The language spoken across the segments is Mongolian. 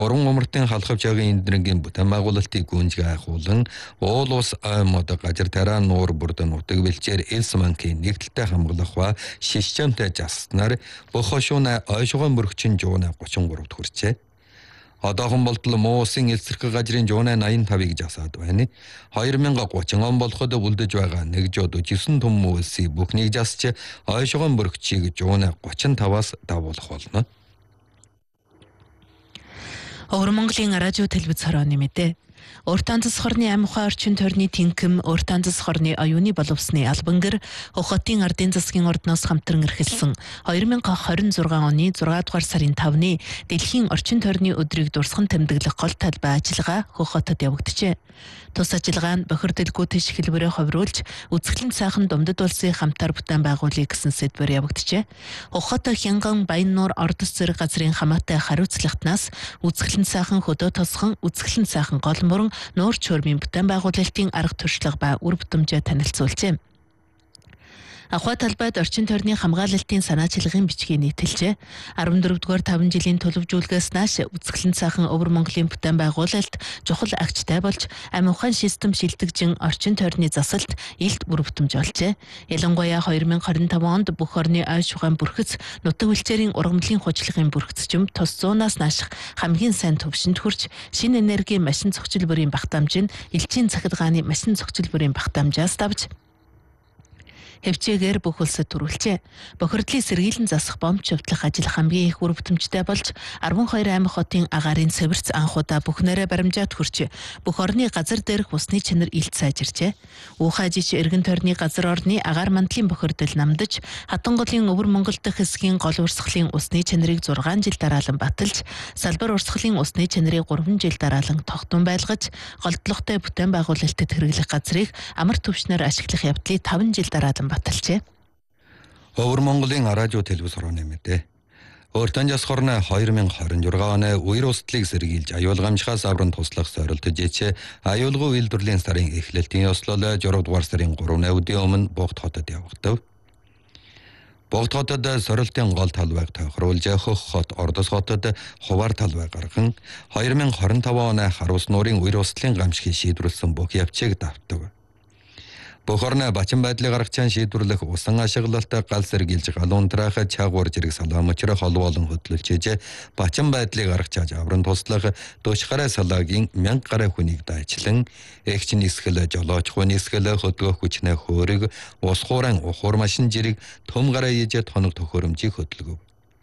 Уран умартын халахвч ягийн эндэрэнгийн бүтээн байгуулалтыг гүнзгий айхуулан уул ус аймад гажир тараа нуур бүрдэн нутаг бэлчээр элс манкийн нэгдэлтэй хамгаалах ба шишчэмтэй жасснаар бүх хошууна ойшгон бүрхчин жууна 33-д хүрчээ. Одоохон болтол муусын элсэрх гажрын жууна 85-ыг жасаад байна. 2030 он болоход үлдэж байгаа нэг жод 9 том мөсийг бүхнийг жасч ойшгон бүрхчийг жууна 35-аас давуулах болно. Өвөр Монголын радио телевиз хорооны мэдээ. Уртан засхорны амхай орчин тойрны тэнхэм, уртан засхорны оюуны боловсны албангэр Хохотын ардын засгийн ордноос хамтран эрхэлсэн 2026 оны 6 дугаар сарын 5-ны дэлхийн орчин тойрны өдрийг дурсган тэмдэглэх гол талбай ажиллагаа Хохотод явагджээ. Тус ажиллагаа нь бохирдолгүй тийш хэлбэрээ ховруулж, үзэсгэлэн сайхан Думдад улсын хамтаар бүтээн байгуулъя гэсэн сэдвээр явагджээ. Хохот Хянган Баяннуур Ордос зэрэг газрын хамаатай хариуцлагатнаас үзэсгэлэн сайхан хөдөө тосхон, үзэсгэлэн сайхан гол мөрөн нуур чөрмийн бүтээн байгуулалтын арга туршлага ба үр бүтэмжээ танилцуулжээ. Ахуй талбайд орчин тойрны хамгаалалтын санаачилгын бичгийг нийтэлжээ. 14-р 5 жилийн төлөвжүүлгээс нааш үзэсгэлэн сайхан Өвөр Монголын бүтээн байгуулалт чухал агчтай болж амь ухаан систем шилдэгжин орчин тойрны засалт илт үр бүтэмж олжээ. Ялангуяа 2025 онд бүх орны ойш ухаан бүрхэц, нутаг бэлчээрийн ургамлын хужлагын бүрхэцчим тус 100-аас нааших хамгийн сайн төвшөнд хүрч шинэ энергийн машин зохицол бүрийн багтаамж нь элчийн цахилгааны машин зохицол бүрийн багтаамжаас давж хөвчээгээр бүх улсад төрүүлжээ. Бохирдлын сэргийлэн засах бомб шивтлэх ажил хамгийн их үр бүтэмжтэй болж 12 аймаг хотын агаарын цэвэрц анхудаа бүхнээрээ баримжаад хүрч бүх орны газар дээрх усны чанар илт сайжирчээ. Уухажич эргэн тойрны газар орны агаар мандлын бохирдол намдаж Хатанголын Өвөр Монгол дахь хэсгийн гол урсгалын усны чанарыг 6 жил дараалан баталж, салбар урсгалын усны чанарыг 3 жил дараалан тогтмон байлгаж, голдлоготой бүтээн байгуулалтад хэрэглэх газрыг амар түвшнээр ашиглах явдлыг 5 жил дараалан баталжээ. Өвөр Монголын радио телевиз хорооны мэдээ. Уртан засхорны 2026 оны үер устлыг сэргийлж аюулгамжхаас авран туслах зорилтож ичээ аюулгүй үйлдвэрлэлийн сарын эхлэлтийн ёслол 6 дугаар сарын 3-ны өдрийн өмнө Богд хотод явагдав. Богд хотод сорилтын гол талбайг тохируулж Хохот Ордос хотод хуваар талбай гарган 2025 оны харуус нуурын үер устлын гамшигыг шийдвэрлсэн бүх явцыг давтав. Бүх орны бачин байдлыг гаргачаан шийдвэрлэх усан ашиглалтаа гал сэргийлж галуун трахад чаагуур зэрэг салаамчрах холбоолон хөтлөлчээж бачин байдлыг гаргачааж авран туслах душгараа салаагийн 1000 гаруй хүнийг дайчлан эгч нисгэл жолооч хүн нисгэл хөдгөх хүчнээ хөөрөг ус хууран ухуур машин жирэг төм гараа ижээ тоног төхөөрөмжийг хөдөлгөв.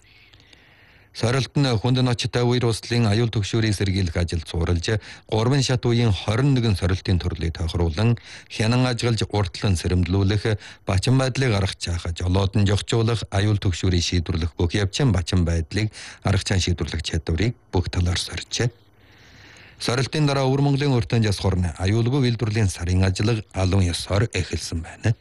Сорилт нь хүнд ночтой үер услын аюул төгшөөрийг сэргийлэх ажил цууралж 3 шат үеийн 21 сорилтын төрлийг тохируулан хянан ажиглаж уртлан сэрэмдлүүлэх бачин байдлыг гаргачаах жолоод нь жогчуулах аюул төгшөөрийг шийдвэрлэх бүх явцын бачин байдлыг аргачаан шийдвэрлэх чадварыг бүх талаар сорьжээ. Сорилтын дараа Өвөр Монголын уртан засхорны аюулгүй үйлдвэрлэлийн сарын ажиллага алуун ёсоор эхэлсэн байна.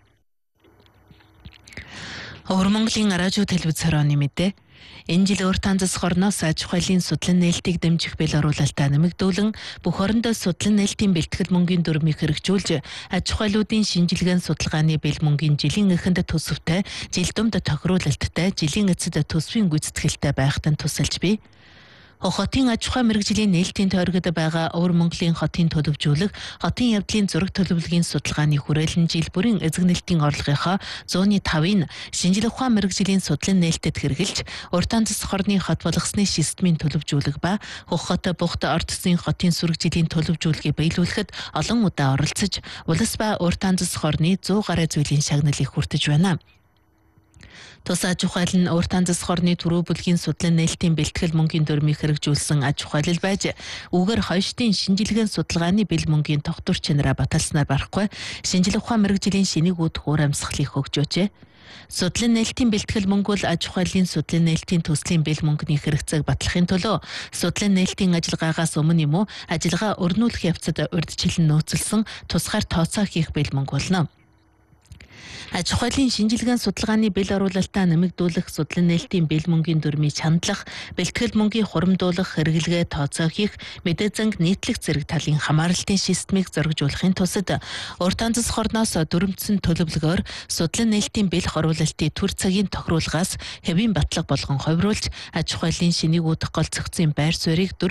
Өвөр Монголын радио телевиз хорооны мэдээ. Энэ жил уртан засхорноос аж ахуйлын судлан нээлтийг дэмжих бэл оруулалтаа нэмэгдүүлэн бүх орондоо судлан нээлтийн бэлтгэл мөнгөний дүрмийг хэрэгжүүлж аж ахуйлуудын шинжилгээний судалгааны бэл мөнгөний жилийн эхэнд төсөвтэй, жил дунд тохируулалттай, жилийн эцэд төсвийн гүйцэтгэлтэй байхад нь тусалж бий. Хохотын аж ахуй мэргэжлийн нээлтийн тойрогод байгаа Өвөр Монголын хотын төлөвжүүлэх хотын явдлын зураг төлөвлөгийн судалгааны хүрээлэн жил бүрийн эзэгнэлтийн орлогынхоо 5%-ийг шинжилгээ ухаан мэргэжлийн судлан нээлтэд хэрэгжилж уртан засхорны хот болгосны системийн төлөвжүүлэх ба Хохот Бухт Ордосын хотын сүрэгжлийн төлөвжүүлгийг биелүүлэхэд олон удаа оролцож улс ба уртан засхорны 100 гаруй зүйлийн шагналыг хүртэж байна. Тус аж ахуйл нь уртан засхорны түрүү бүлгийн судлан нээлтийн бэлтгэл мөнгөний дүрмийг хэрэгжүүлсэн аж ахуйлал байж үүгээр хойштын шинжилгээний судалгааны бэл мөнгөний тогтвор чанараа баталснаар барахгүй шинжилгээ ухаан мэргэжлийн шинийг үүдэх уур амьсгалыг хөгжөөжээ. Судлан нээлтийн бэлтгэл мөнгө бол аж ахуйлын судлан нээлтийн төслийн бэл мөнгөний хэрэгцээг батлахын төлөө судлан нээлтийн ажиллагаагаас өмнө юм уу ажиллагаа өрнүүлэх явцад урьдчилан нөөцлсөн тусгаар тооцоо хийх бэл мөнгө болно. Аж ахуйлын шинжилгээний судалгааны бэл оруулалтаа нэмэгдүүлэх судлан нээлтийн бэл мөнгөний дүрмийг хандлах, бэлтгэл мөнгийг хуримдуулах, хэрэглэгээ тооцоо хийх, мэдээ занг нийтлэх зэрэг талын хамааралтын системийг зоригжуулахын тулд уртан засхорноос дүрмдсэн төлөвлөгөөр судлан нээлтийн бэл оруулалтын төр цагийн тохируулгаас хэвийн батлага болгон ховруулж аж ахуйлын шинийг үүдэх гол зохицын байр суурийг